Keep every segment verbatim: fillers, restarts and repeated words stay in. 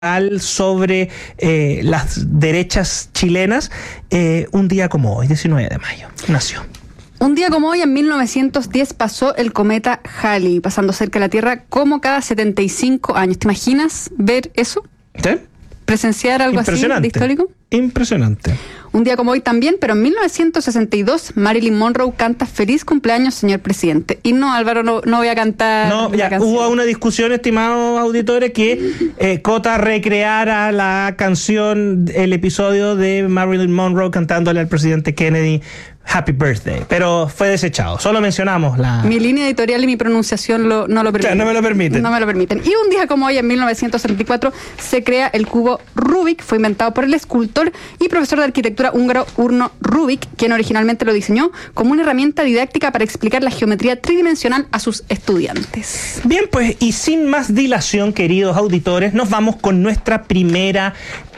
sobre eh, las derechas chilenas, eh, un día como hoy, diecinueve de mayo, nació. Un día como hoy, en mil novecientos diez, pasó el cometa Halley, pasando cerca de la Tierra como cada setenta y cinco años. ¿Te imaginas ver eso? ¿Sí? ¿Presenciar algo así de histórico? Impresionante. Un día como hoy también, pero en mil novecientos sesenta y dos, Marilyn Monroe canta "Feliz cumpleaños, señor presidente". Y no, Álvaro, no, no voy a cantar. No, ya hubo una discusión, estimados auditores, que eh, Cota recreara la canción, el episodio de Marilyn Monroe cantándole al presidente Kennedy Happy Birthday, pero fue desechado. Solo mencionamos la... Mi línea editorial y mi pronunciación lo, no lo permiten. O sea, no me lo permiten. No me lo permiten. Y un día como hoy, en mil novecientos setenta y cuatro, se crea el cubo Rubik. Fue inventado por el escultor y profesor de arquitectura húngaro Urno Rubik, quien originalmente lo diseñó como una herramienta didáctica para explicar la geometría tridimensional a sus estudiantes. Bien, pues, y sin más dilación, queridos auditores, nos vamos con nuestra primera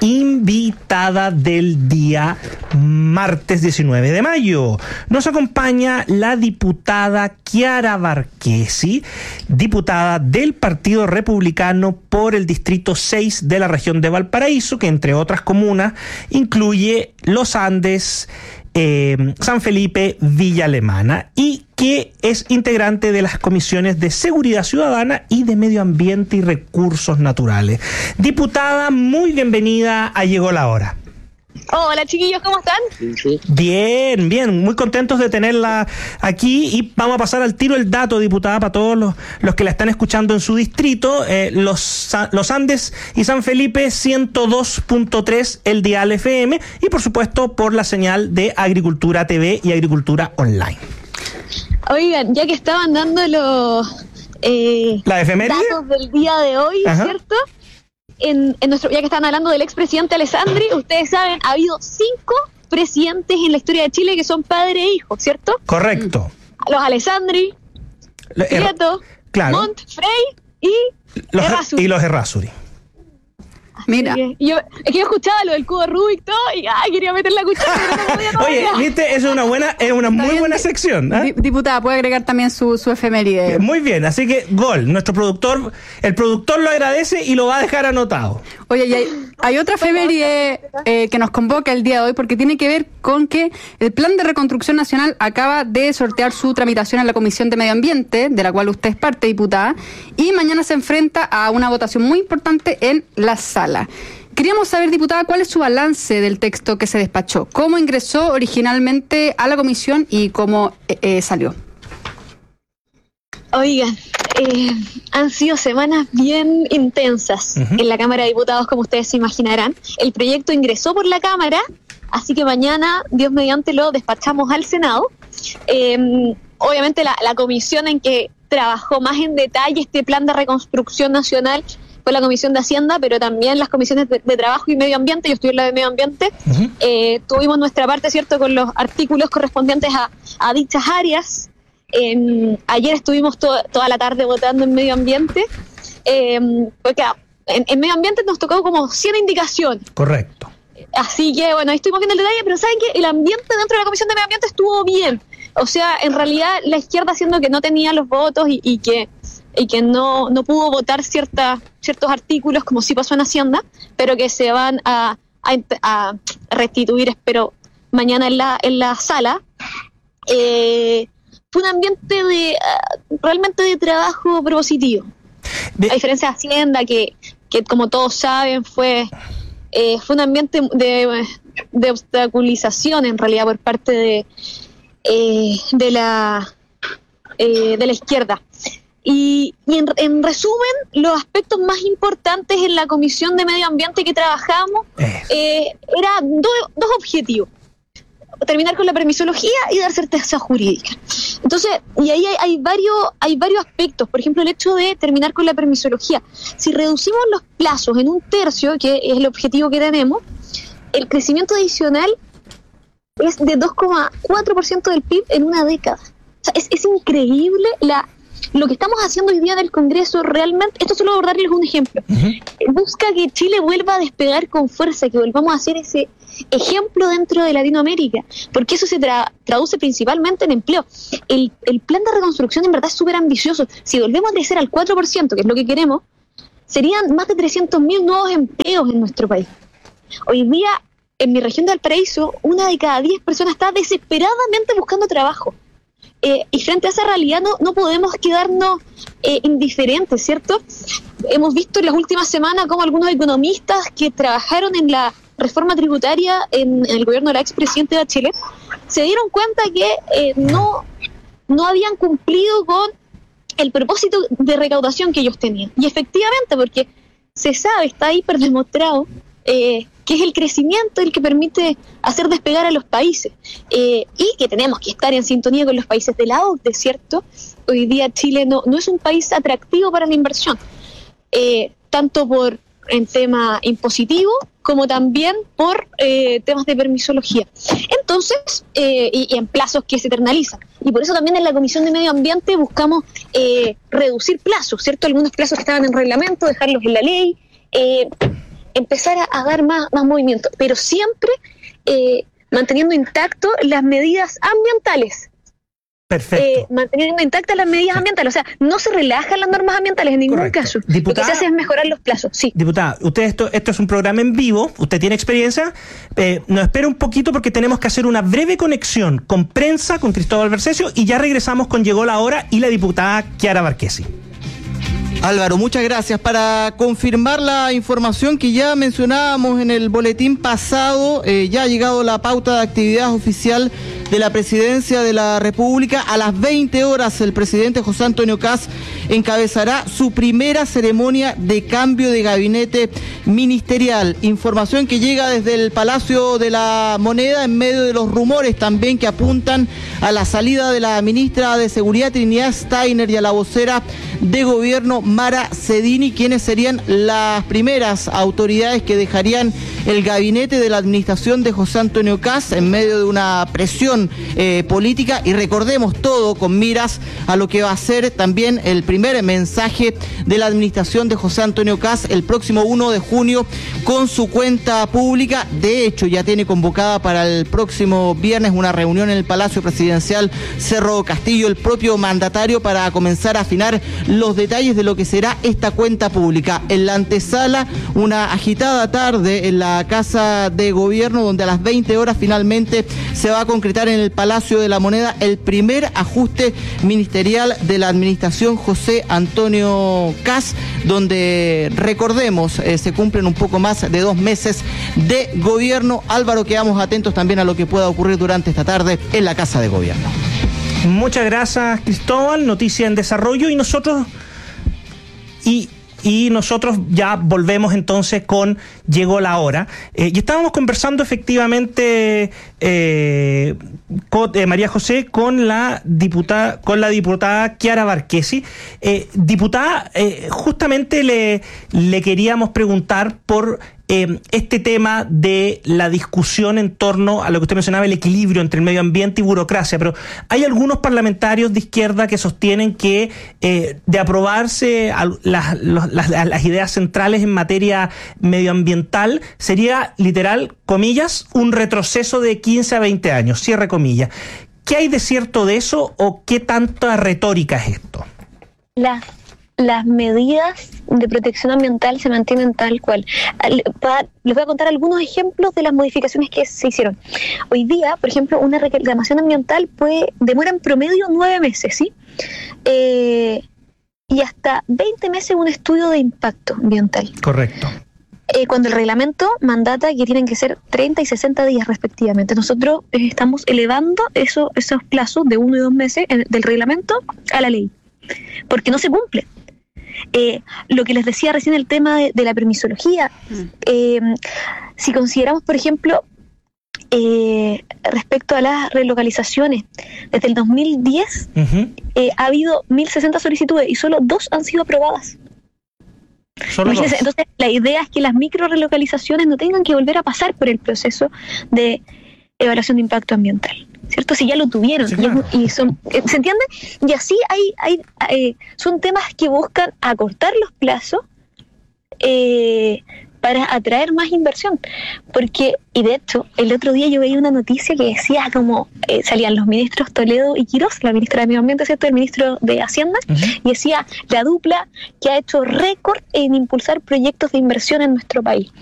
invitada del día martes diecinueve de mayo. Nos acompaña la diputada Chiara Varchesi, diputada del Partido Republicano por el Distrito seis de la región de Valparaíso, que entre otras comunas incluye Los Andes, eh, San Felipe, Villa Alemana, y que es integrante de las comisiones de Seguridad Ciudadana y de Medio Ambiente y Recursos Naturales. Diputada, muy bienvenida a Llegó la Hora. Hola chiquillos, ¿cómo están? Bien, bien, muy contentos de tenerla aquí y vamos a pasar al tiro el dato, diputada, para todos los, los que la están escuchando en su distrito. Eh, los, los Andes y San Felipe, ciento dos punto tres el dial F M y por supuesto por la señal de Agricultura T V y Agricultura Online. Oigan, ya que estaban dando los eh, ¿La efeméride? datos del día de hoy, Ajá. ¿cierto? En, en nuestro, ya que estaban hablando del expresidente Alessandri, ustedes saben, ha habido cinco presidentes en la historia de Chile que son padre e hijo, ¿cierto? Correcto. Los Alessandri, Lo- er- Prieto, claro. Montt, Frey y Los, Errázuriz. y los Errázuriz. Mira, Y yo, es que yo escuchaba lo del cubo Rubik todo y ay, quería meter la cuchara, pero no podía Oye, todavía. viste, es una buena, es una muy bien, buena di- sección, ¿eh? di- diputada, puede agregar también su, su efeméride. Muy bien, así que gol, nuestro productor, el productor lo agradece y lo va a dejar anotado. Oye, y hay, hay otra efeméride eh, que nos convoca el día de hoy porque tiene que ver con que el Plan de Reconstrucción Nacional acaba de sortear su tramitación en la Comisión de Medio Ambiente, de la cual usted es parte, diputada, y mañana se enfrenta a una votación muy importante en la sala. Queríamos saber, diputada, cuál es su balance del texto que se despachó, cómo ingresó originalmente a la comisión y cómo eh, eh, salió. Oigan, eh, han sido semanas bien intensas Ujú. en la Cámara de Diputados, como ustedes se imaginarán. El proyecto ingresó por la Cámara, así que mañana, Dios mediante, lo despachamos al Senado. Eh, obviamente la, la comisión en que trabajó más en detalle este plan de reconstrucción nacional fue la Comisión de Hacienda, pero también las comisiones de, de Trabajo y Medio Ambiente. Yo estoy en la de Medio Ambiente. Uh-huh. Eh, tuvimos nuestra parte, ¿cierto?, con los artículos correspondientes a, a dichas áreas. Eh, ayer estuvimos to- toda la tarde votando en Medio Ambiente, eh, porque en, en Medio Ambiente nos tocó como cien indicaciones. Correcto. Así que, bueno, ahí estuvimos viendo el detalle, pero ¿saben qué? El ambiente dentro de la Comisión de Medio Ambiente estuvo bien. O sea, en realidad la izquierda, siendo que no tenía los votos y, y que y que no, no pudo votar cierta, ciertos artículos, como sí pasó en Hacienda, pero que se van a, a, a restituir, espero, mañana en la, en la sala. Eh, fue un ambiente de uh, realmente de trabajo propositivo. Bien. A diferencia de Hacienda, que, que como todos saben, fue, eh, fue un ambiente de, de obstaculización, en realidad, por parte de, eh, de, la, eh, de la izquierda. Y, y en, en resumen, los aspectos más importantes en la Comisión de Medio Ambiente que trabajamos eh, eran do, dos objetivos: terminar con la permisología y dar certeza jurídica. Entonces, y ahí hay, hay varios hay varios aspectos. Por ejemplo, el hecho de terminar con la permisología. Si reducimos los plazos en un tercio, que es el objetivo que tenemos, el crecimiento adicional es de dos coma cuatro por ciento del P I B en una década. O sea, es, es increíble la lo que estamos haciendo hoy día en el Congreso. Realmente, esto solo por darles un ejemplo, uh-huh. busca que Chile vuelva a despegar con fuerza, que volvamos a hacer ese ejemplo dentro de Latinoamérica, porque eso se tra- traduce principalmente en empleo. El, el plan de reconstrucción en verdad es súper ambicioso. Si volvemos a crecer al cuatro por ciento, que es lo que queremos, serían más de trescientos mil nuevos empleos en nuestro país. Hoy día, en mi región de Valparaíso, una de cada diez personas está desesperadamente buscando trabajo. Eh, y frente a esa realidad no, no podemos quedarnos eh, indiferentes, ¿cierto? Hemos visto en las últimas semanas cómo algunos economistas que trabajaron en la reforma tributaria en, en el gobierno de la expresidenta Bachelet se dieron cuenta que eh, no, no habían cumplido con el propósito de recaudación que ellos tenían. Y efectivamente, porque se sabe, está hiper demostrado, eh, que es el crecimiento el que permite hacer despegar a los países, eh, y que tenemos que estar en sintonía con los países de la O C D E, ¿cierto? Hoy día Chile no, no es un país atractivo para la inversión, eh, tanto por en tema impositivo como también por eh, temas de permisología. Entonces, eh, y, y en plazos que se eternalizan. Y por eso también en la Comisión de Medio Ambiente buscamos eh, reducir plazos, ¿cierto? Algunos plazos que estaban en reglamento, dejarlos en la ley, eh, empezar a, a dar más, más movimiento, pero siempre eh, manteniendo intacto las medidas ambientales. Perfecto. Eh, manteniendo intactas las medidas sí. ambientales, o sea, no se relajan las normas ambientales en ningún Correcto. caso. Diputada, lo que se hace es mejorar los plazos, sí. Diputada, usted esto, esto es un programa en vivo, usted tiene experiencia, eh, nos espera un poquito porque tenemos que hacer una breve conexión con prensa, con Cristóbal Bercesio, y ya regresamos con Llegó la Hora y la diputada Chiara Barquesi. Álvaro, muchas gracias. Para confirmar la información que ya mencionábamos en el boletín pasado, eh, ya ha llegado la pauta de actividad oficial de la Presidencia de la República. A las veinte horas el presidente José Antonio Kast encabezará su primera ceremonia de cambio de gabinete ministerial. Información que llega desde el Palacio de la Moneda en medio de los rumores también que apuntan a la salida de la ministra de Seguridad Trinidad Steiner y a la vocera de gobierno Mara Cedini, quienes serían las primeras autoridades que dejarían el gabinete de la administración de José Antonio Kast en medio de una presión eh, política, y recordemos todo con miras a lo que va a ser también el primer mensaje de la administración de José Antonio Kast el próximo uno de junio con su cuenta pública. De hecho, ya tiene convocada para el próximo viernes una reunión en el Palacio Presidencial Cerro Castillo el propio mandatario para comenzar a afinar los detalles de lo que será esta cuenta pública. En la antesala, una agitada tarde en la Casa de Gobierno, donde a las veinte horas finalmente se va a concretar en el Palacio de la Moneda el primer ajuste ministerial de la administración José Antonio Kast, donde, recordemos, eh, se cumplen un poco más de dos meses de gobierno. Álvaro, quedamos atentos también a lo que pueda ocurrir durante esta tarde en la Casa de Gobierno. Muchas gracias, Cristóbal. Noticia en desarrollo, y nosotros y Y nosotros ya volvemos entonces con Llegó la Hora. Eh, y estábamos conversando efectivamente, eh, con, eh, María José, con la diputada, con la diputada Chiara Barquesi. Eh, diputada, eh, justamente le, le queríamos preguntar por eh, este tema de la discusión en torno a lo que usted mencionaba, el equilibrio entre el medio ambiente y burocracia, pero hay algunos parlamentarios de izquierda que sostienen que eh, de aprobarse las, las, las ideas centrales en materia medioambiental sería, literal, comillas, un retroceso de quince a veinte años, cierre comillas. ¿Qué hay de cierto de eso o qué tanta retórica es esto? Las las medidas de protección ambiental se mantienen tal cual. Les voy a contar algunos ejemplos de las modificaciones que se hicieron. Hoy día, por ejemplo, una reclamación ambiental puede demora en promedio nueve meses, ¿sí? Eh, y hasta veinte meses un estudio de impacto ambiental. Correcto. Eh, cuando el reglamento mandata que tienen que ser treinta y sesenta días respectivamente. Nosotros eh, estamos elevando eso, esos plazos de uno y dos meses en, del reglamento a la ley, porque no se cumple. Eh, lo que les decía recién, el tema de, de la permisología, eh, si consideramos, por ejemplo, eh, respecto a las relocalizaciones, desde el dos mil diez uh-huh. eh, ha habido mil sesenta solicitudes y solo dos han sido aprobadas. Solo Imagínense, dos. Entonces la idea es que las micro relocalizaciones no tengan que volver a pasar por el proceso de evaluación de impacto ambiental, ¿cierto? Si ya lo tuvieron, sí, claro. y, y son, ¿se entiende? Y así hay, hay eh, son temas que buscan acortar los plazos, eh, para atraer más inversión. Porque, y de hecho, el otro día yo veía una noticia que decía como, eh, salían los ministros Toledo y Quirós, la ministra de Medio Ambiente, ¿cierto?, el ministro de Hacienda, uh-huh. y decía la dupla que ha hecho récord en impulsar proyectos de inversión en nuestro país.